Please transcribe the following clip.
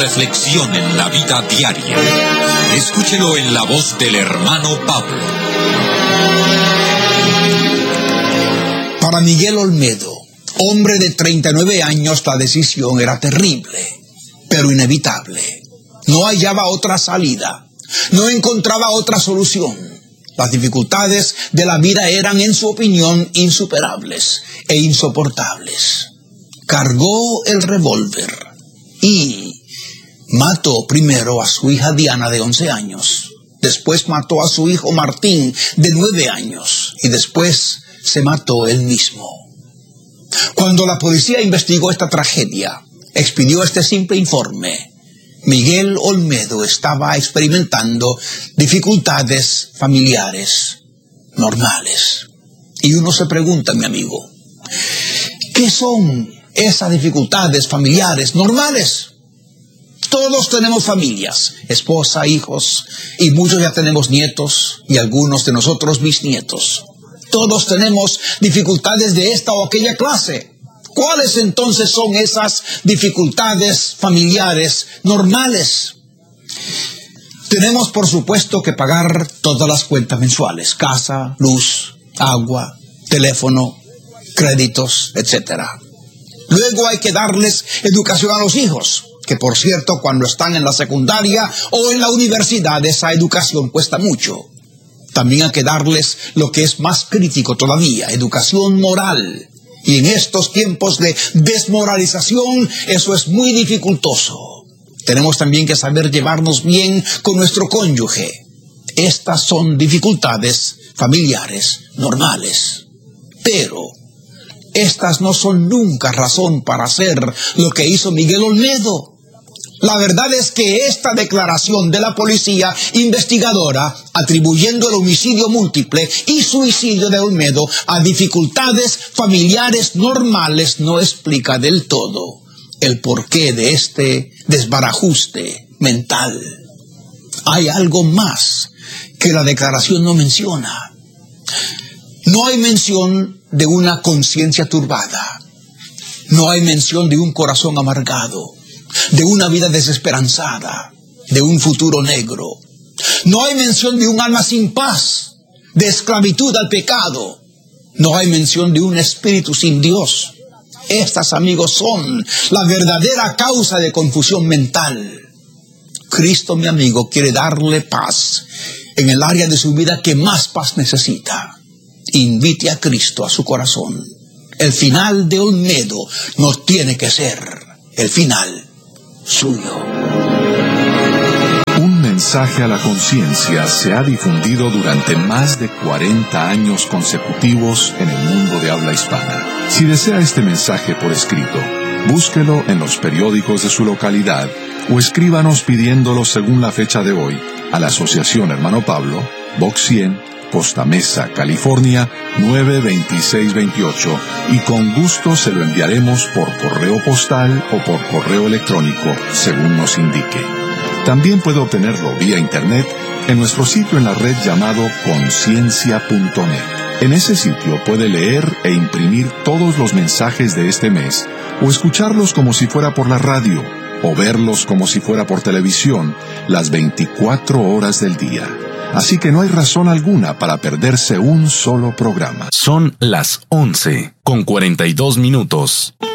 reflexión en la vida diaria. Escúchelo en la voz del hermano Pablo. Para Miguel Olmedo, hombre de 39 años, la decisión era terrible, pero inevitable. No hallaba otra salida, no encontraba otra solución. Las dificultades de la vida eran, en su opinión, insuperables e insoportables. Cargó el revólver y mató primero a su hija Diana, de 11 años. Después mató a su hijo Martín, de 9 años. Y después se mató él mismo. Cuando la policía investigó esta tragedia, expidió este simple informe: Miguel Olmedo estaba experimentando dificultades familiares normales. Y uno se pregunta, mi amigo, ¿qué son esas dificultades familiares normales? Todos tenemos familias, esposa, hijos, y muchos ya tenemos nietos, y algunos de nosotros bisnietos. Todos tenemos dificultades de esta o aquella clase. ¿Cuáles entonces son esas dificultades familiares normales? Tenemos, por supuesto, que pagar todas las cuentas mensuales: casa, luz, agua, teléfono, créditos, etc. Luego hay que darles educación a los hijos, que por cierto, cuando están en la secundaria o en la universidad, esa educación cuesta mucho. También hay que darles lo que es más crítico todavía: educación moral. Y en estos tiempos de desmoralización, eso es muy dificultoso. Tenemos también que saber llevarnos bien con nuestro cónyuge. Estas son dificultades familiares normales. Pero estas no son nunca razón para hacer lo que hizo Miguel Olmedo. La verdad es que esta declaración de la policía investigadora, atribuyendo el homicidio múltiple y suicidio de Olmedo a dificultades familiares normales, no explica del todo el porqué de este desbarajuste mental. Hay algo más que la declaración no menciona. No hay mención de una conciencia turbada. No hay mención de un corazón amargado, de una vida desesperanzada, de un futuro negro. No hay mención de un alma sin paz, de esclavitud al pecado. No hay mención de un espíritu sin Dios. Estas, amigos, son la verdadera causa de confusión mental. Cristo, mi amigo, quiere darle paz en el área de su vida que más paz necesita. Invite a Cristo a su corazón. El final de Olmedo no tiene que ser el final suyo. Un mensaje a la conciencia se ha difundido durante más de 40 años consecutivos en el mundo de habla hispana. Si desea este mensaje por escrito, búsquelo en los periódicos de su localidad o escríbanos pidiéndolo según la fecha de hoy a la Asociación Hermano Pablo, Box 100, Costa Mesa, California, 92628, y con gusto se lo enviaremos por correo postal o por correo electrónico, según nos indique. También puede obtenerlo vía internet en nuestro sitio en la red llamado conciencia.net. En ese sitio puede leer e imprimir todos los mensajes de este mes, o escucharlos como si fuera por la radio, o verlos como si fuera por televisión, las 24 horas del día. Así que no hay razón alguna para perderse un solo programa. Son las 11:42.